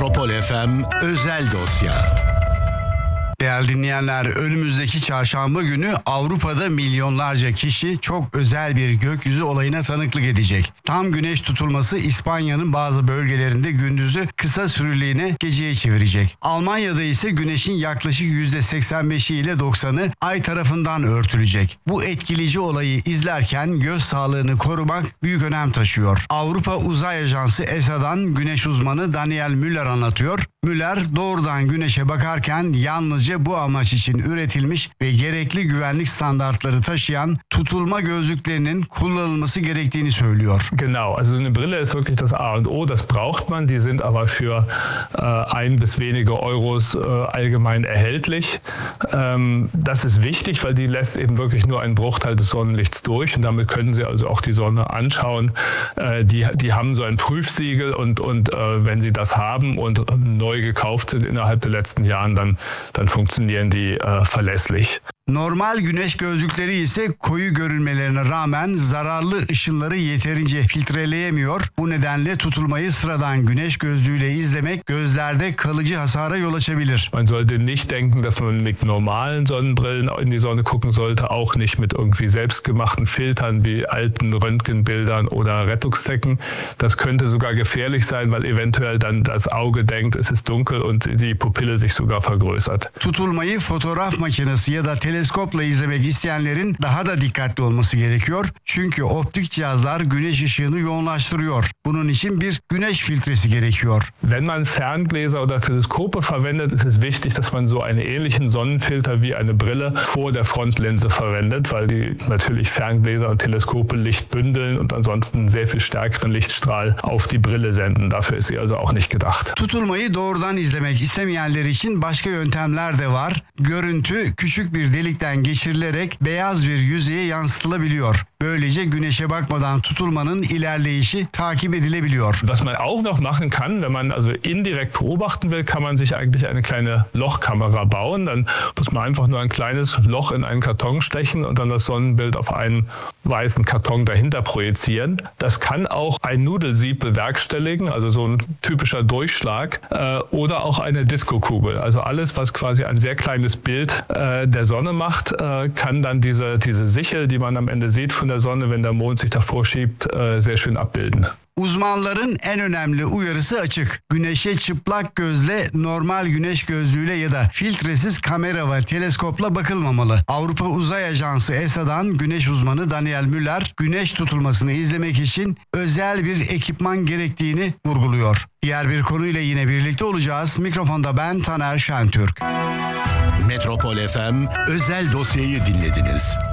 Metropol FM özel dosya. Değerli dinleyenler, önümüzdeki çarşamba günü Avrupa'da milyonlarca kişi çok özel bir gökyüzü olayına tanıklık edecek. Tam güneş tutulması İspanya'nın bazı bölgelerinde gündüzü kısa süreliğine geceye çevirecek. Almanya'da ise güneşin yaklaşık %85'i ile 90'ı ay tarafından örtülecek. Bu etkileyici olayı izlerken göz sağlığını korumak büyük önem taşıyor. Avrupa Uzay Ajansı ESA'dan güneş uzmanı Daniel Müller anlatıyor. Müller doğrudan güneşe bakarken yalnızca bu amaç için üretilmiş ve gerekli güvenlik standartları taşıyan tutulma gözlüklerinin kullanılması gerektiğini söylüyor. Genau, also eine Brille ist wirklich das A und O, das braucht man. Die sind aber für 1 bis wenige Euros allgemein erhältlich. Das ist wichtig, weil die lässt eben wirklich nur einen Bruchteil des Sonnenlichts durch und damit können Sie also auch die Sonne anschauen. Die haben so ein Prüfsiegel und wenn Sie das haben und neu gekauft sind innerhalb der letzten Jahren, dann funktionieren die verlässlich. Normal güneş gözlükleri ise koyu görünmelerine rağmen zararlı ışınları yeterince filtreleyemiyor. Bu nedenle tutulmayı sıradan güneş gözlüğüyle izlemek gözlerde kalıcı hasara yol açabilir. Man sollte nicht denken, dass man mit normalen Sonnenbrillen in die Sonne gucken sollte, auch nicht mit irgendwie selbstgemachten Filtern wie alten Röntgenbildern oder Rettungsdecken. Das könnte sogar gefährlich sein, weil eventuell dann das Auge denkt, es ist dunkel und die Pupille sich sogar vergrößert. Tutulmayı fotoğraf makinesi ya da teleskopla izlemek isteyenlerin daha da dikkatli olması gerekiyor. Çünkü optik cihazlar güneş ışığını yoğunlaştırıyor. Bunun için bir güneş filtresi gerekiyor. Wenn man Ferngläser oder Teleskope verwendet, ist es wichtig, dass man so einen ähnlichen Sonnenfilter wie eine Brille vor der Frontlinse verwendet, weil die natürlich Ferngläser und Teleskope Licht bündeln und ansonsten sehr viel stärkeren Lichtstrahl auf die Brille senden. Dafür ist sie also auch nicht gedacht. Tutulmayı doğrudan izlemek istemeyenler için başka yöntemler de var. Görüntü küçük bir delikten geçirilerek beyaz bir yüzeye yansıtılabiliyor. Böylece güneşe bakmadan tutulmanın ilerleyişi takip edilebiliyor. Was man auch noch machen kann, wenn man also indirekt beobachten will, kann man sich eigentlich eine kleine Lochkamera bauen. Dann muss man einfach nur ein kleines Loch in einen Karton stechen und dann das Sonnenbild auf einen weißen Karton dahinter projizieren. Das kann auch ein Nudelsieb bewerkstelligen, also so ein typischer Durchschlag, oder auch eine Diskokugel. Also alles, was quasi ein sehr kleines Bild der Sonne macht, kann dann diese Sichel, die man am Ende sieht von der Sonne, wenn der Mond sich davor schiebt, sehr schön abbilden. Uzmanların en önemli uyarısı açık. Güneşe çıplak gözle, normal güneş gözlüğüyle ya da filtresiz kamera ve teleskopla bakılmamalı. Avrupa Uzay Ajansı ESA'dan güneş uzmanı Daniel Müller, güneş tutulmasını izlemek için özel bir ekipman gerektiğini vurguluyor. Diğer bir konuyla yine birlikte olacağız. Mikrofonda ben Taner Şentürk. Metropol FM özel dosyayı dinlediniz.